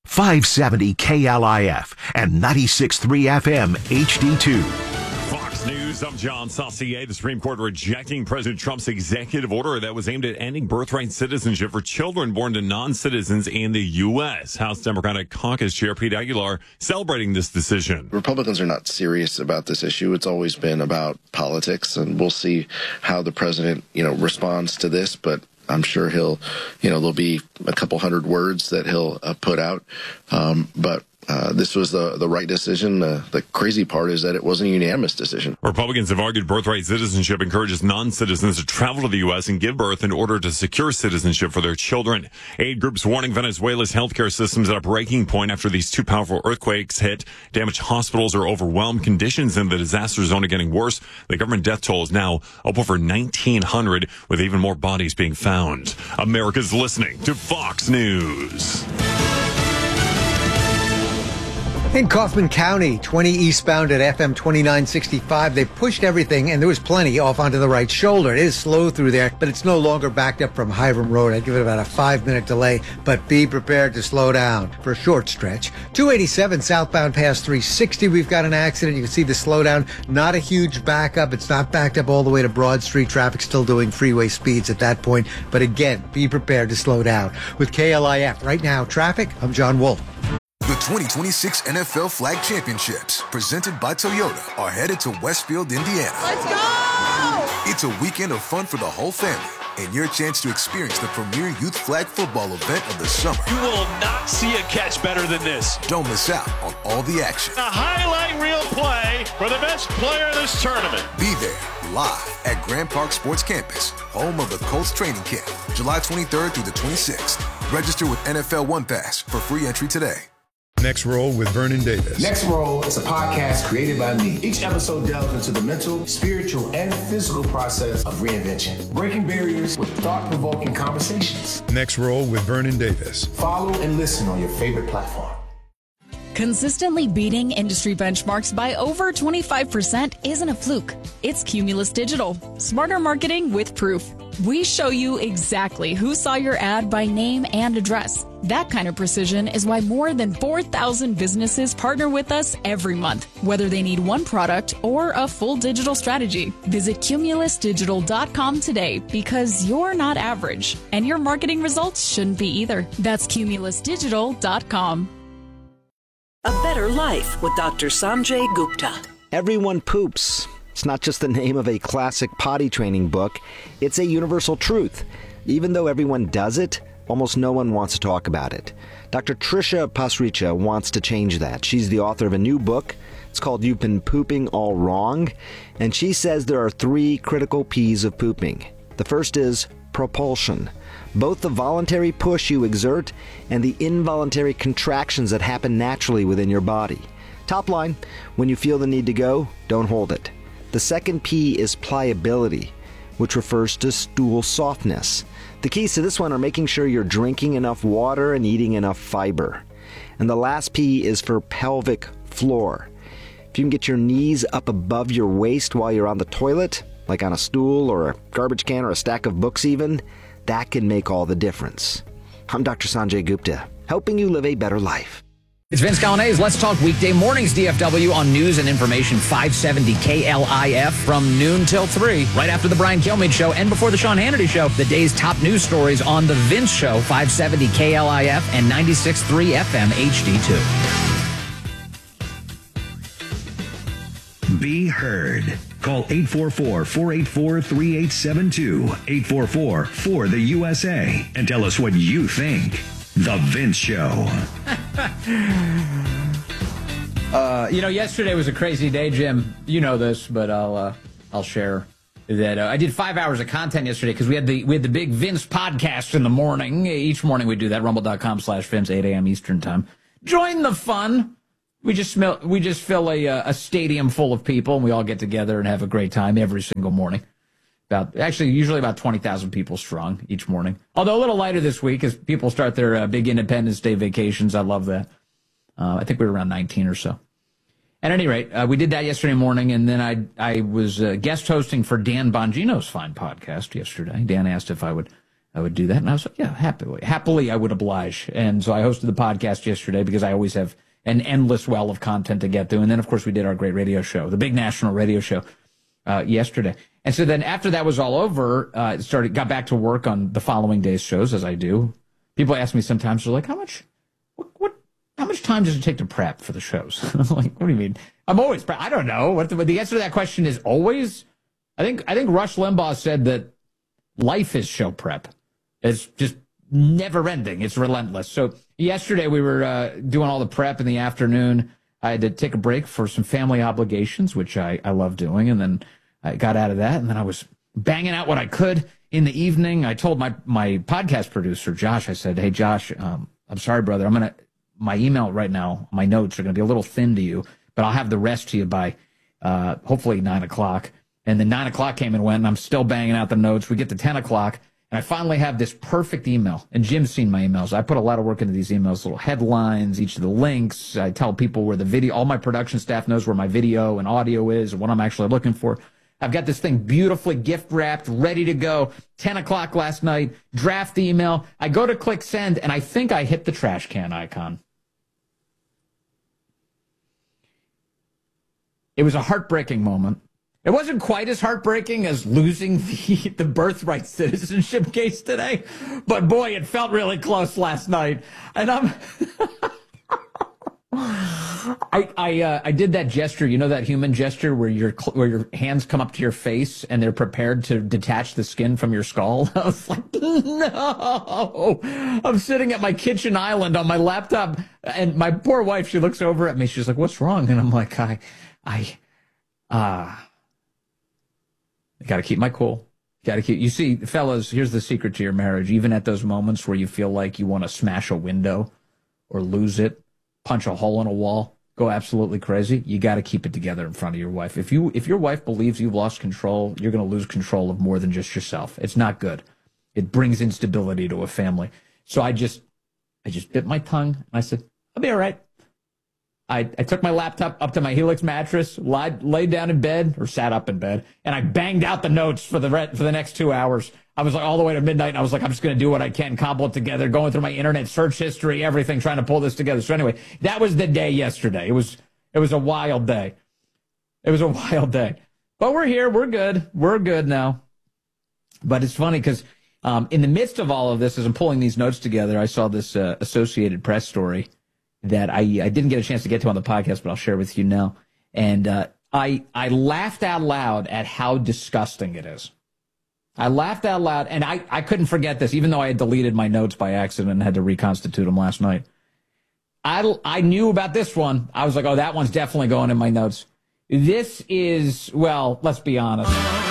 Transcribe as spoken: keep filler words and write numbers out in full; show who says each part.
Speaker 1: five seventy K L I F and ninety-six point three F M H D two.
Speaker 2: Fox News, I'm John Saucier. The Supreme Court rejecting President Trump's executive order that was aimed at ending birthright citizenship for children born to non-citizens in the U S. House Democratic Caucus Chair Pete Aguilar celebrating this decision.
Speaker 3: Republicans are not serious about this issue. It's always been about politics, and we'll see how the president, you know, responds to this, but I'm sure he'll, you know, there'll be a couple hundred words that he'll uh, put out. Um, but uh, this was the the right decision. Uh, the crazy part is that it wasn't a unanimous decision.
Speaker 2: Republicans have argued birthright citizenship encourages non-citizens to travel to the U S and give birth in order to secure citizenship for their children. Aid groups warning Venezuela's healthcare system is at a breaking point after these two powerful earthquakes hit. Damaged hospitals are overwhelmed. Conditions in the disaster zone are getting worse. The government death toll is now up over nineteen hundred, with even more bodies being found. America's listening to Fox News.
Speaker 4: In Kaufman County, twenty eastbound at F M twenty-nine sixty-five, they pushed everything, and there was plenty off onto the right shoulder. It is slow through there, but it's no longer backed up from Hiram Road. I'd give it about a five-minute delay, but be prepared to slow down for a short stretch. two eighty-seven southbound past three sixty, we've got an accident. You can see the slowdown. Not a huge backup. It's not backed up all the way to Broad Street. Traffic still doing freeway speeds at that point, but again, be prepared to slow down. With K L I F, right now, traffic, I'm John Wolf.
Speaker 5: The twenty twenty-six N F L Flag Championships, presented by Toyota, are headed to Westfield, Indiana.
Speaker 6: Let's go!
Speaker 5: It's a weekend of fun for the whole family, and your chance to experience the premier youth flag football event of the summer.
Speaker 7: You will not see a catch better than this.
Speaker 5: Don't miss out on all the action.
Speaker 7: A highlight reel play for the best player of this tournament.
Speaker 5: Be there, live at Grand Park Sports Campus, home of the Colts training camp, July twenty-third through the twenty-sixth. Register with N F L One Pass for free entry today.
Speaker 8: Next Roll with Vernon Davis.
Speaker 9: Next Roll is a podcast created by me. Each episode delves into the mental, spiritual, and physical process of reinvention, breaking barriers with thought-provoking conversations.
Speaker 8: Next Roll with Vernon Davis.
Speaker 9: Follow and listen on your favorite platform.
Speaker 10: Consistently beating industry benchmarks by over twenty-five percent isn't a fluke. It's Cumulus Digital. Smarter marketing with proof. We show you exactly who saw your ad by name and address. That kind of precision is why more than four thousand businesses partner with us every month, whether they need one product or a full digital strategy. Visit cumulus digital dot com today, because you're not average, and your marketing results shouldn't be either. That's cumulus digital dot com.
Speaker 11: A Better Life with Doctor Sanjay Gupta.
Speaker 12: Everyone poops. It's not just the name of a classic potty training book. It's a universal truth. Even though everyone does it, almost no one wants to talk about it. Doctor Trisha Pasricha wants to change that. She's the author of a new book. It's called You've Been Pooping All Wrong. And she says there are three critical P's of pooping. The first is propulsion. Both the voluntary push you exert and the involuntary contractions that happen naturally within your body. Top line, when you feel the need to go, don't hold it. The second P is pliability, which refers to stool softness. The keys to this one are making sure you're drinking enough water and eating enough fiber. And the last P is for pelvic floor. If you can get your knees up above your waist while you're on the toilet, like on a stool or a garbage can or a stack of books even, that can make all the difference. I'm Doctor Sanjay Gupta, helping you live a better life.
Speaker 13: It's Vince Calanese. Let's talk weekday mornings, D F W, on News and Information five seventy K L I F from noon till three, right after the Brian Kilmeade Show and before the Sean Hannity Show. The day's top news stories on the Vince Show, five seventy K L I F and ninety-six point three F M H D two.
Speaker 14: Be heard. Call eight four four, four eight four, three eight seven two, eight four four, four the U S A, and tell us what you think. The Vince Show.
Speaker 13: uh, you know, yesterday was a crazy day, Jim. You know this, but I'll uh, I'll share that uh, I did five hours of content yesterday because we had the we had the big Vince podcast in the morning. Each morning we do that. Rumble dot com slash Vince, eight a.m. Eastern time. Join the fun. We just smell, we just fill a a stadium full of people, and we all get together and have a great time every single morning. About actually, usually about twenty thousand people strong each morning. Although a little lighter this week as people start their uh, big Independence Day vacations. I love that. Uh, I think we were around nineteen or so. At any rate, uh, we did that yesterday morning, and then I I was uh, guest hosting for Dan Bongino's fine podcast yesterday. Dan asked if I would I would do that. And I was like, yeah, happily, happily I would oblige. And so I hosted the podcast yesterday because I always have an endless well of content to get to. And then, of course, we did our great radio show, the big national radio show, uh, yesterday. And so then after that was all over, uh, started, got back to work on the following day's shows, as I do. People ask me sometimes, they're like, how much, what, what how much time does it take to prep for the shows? I'm like, what do you mean? I'm always prep. I don't know. What the, the answer to that question is always. I think, I think Rush Limbaugh said that life is show prep. It's just never ending. It's relentless. So yesterday we were uh, doing all the prep in the afternoon. I had to take a break for some family obligations, which I, I love doing. And then I got out of that. And then I was banging out what I could in the evening. I told my, my podcast producer, Josh, I said, hey, Josh, um, I'm sorry, brother. I'm going to, my email right now, my notes are going to be a little thin to you, but I'll have the rest to you by uh, hopefully nine o'clock. And then nine o'clock came and went, and I'm still banging out the notes. We get to ten o'clock, and I finally have this perfect email. And Jim's seen my emails. I put a lot of work into these emails, little headlines, each of the links. I tell people where the video, all my production staff knows where my video and audio is and what I'm actually looking for. I've got this thing beautifully gift wrapped, ready to go. ten o'clock last night, draft the email. I go to click send, and I think I hit the trash can icon. It was a heartbreaking moment. It wasn't quite as heartbreaking as losing the, the birthright citizenship case today, but boy, it felt really close last night. And I'm, I I uh, I did that gesture, you know, that human gesture where your where your hands come up to your face and they're prepared to detach the skin from your skull. I was like, no! I'm sitting at my kitchen island on my laptop, and my poor wife, she looks over at me. She's like, "What's wrong?" And I'm like, "I, I, ah." Uh, I got to keep my cool. Got to keep. You see, fellas, here's the secret to your marriage. Even at those moments where you feel like you want to smash a window or lose it, punch a hole in a wall, go absolutely crazy, you got to keep it together in front of your wife. If you if your wife believes you've lost control, you're going to lose control of more than just yourself. It's not good. It brings instability to a family. So I just I just bit my tongue and I said, I'll be all right. I, I took my laptop up to my Helix mattress, lied, laid down in bed, or sat up in bed, and I banged out the notes for the re- for the next two hours. I was like all the way to midnight, and I was like, I'm just going to do what I can, cobble it together, going through my internet search history, everything, trying to pull this together. So anyway, that was the day yesterday. It was it was a wild day. It was a wild day. But we're here. We're good. We're good now. But it's funny because um, in the midst of all of this, as I'm pulling these notes together, I saw this uh, Associated Press story that I I didn't get a chance to get to on the podcast, but I'll share with you now. And uh, I I laughed out loud at how disgusting it is. I laughed out loud, and I, I couldn't forget this, even though I had deleted my notes by accident and had to reconstitute them last night. I, I knew about this one. I was like, oh, that one's definitely going in my notes. This is, well, let's be honest.